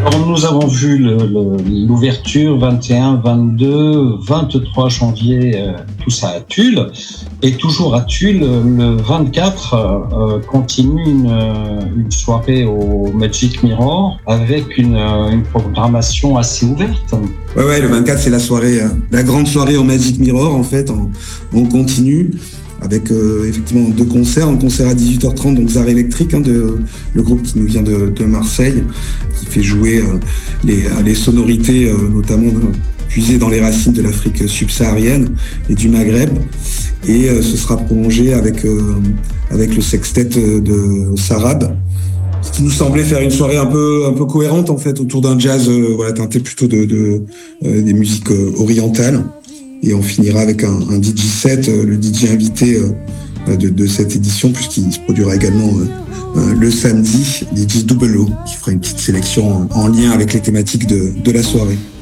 Alors, nous avons vu l'ouverture 21, 22, 23 janvier, tout ça à Tulle. Et toujours à Tulle, le 24, continue une soirée au Magic Mirror avec une programmation assez ouverte. Ouais, le 24, c'est la soirée, la grande soirée au Magic Mirror, en fait, on continue. Avec effectivement 2 concerts, un concert à 18h30, donc Zare Electric, le groupe qui nous vient de Marseille, qui fait jouer les sonorités notamment puisées dans les racines de l'Afrique subsaharienne et du Maghreb, et ce sera prolongé avec le sextet de Sarab, ce qui nous semblait faire une soirée un peu cohérente en fait autour d'un jazz teinté plutôt des musiques orientales. Et on finira avec un DJ set, le DJ invité de cette édition, puisqu'il se produira également le samedi, DJ Double O, qui fera une petite sélection en lien avec les thématiques de la soirée.